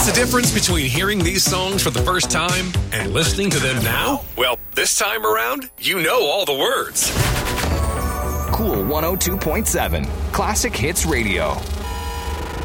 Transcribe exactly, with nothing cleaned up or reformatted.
What's the difference between hearing these songs for the first time and listening to them now? Well, this time around, you know all the words. Cool one oh two point seven, Classic Hits Radio.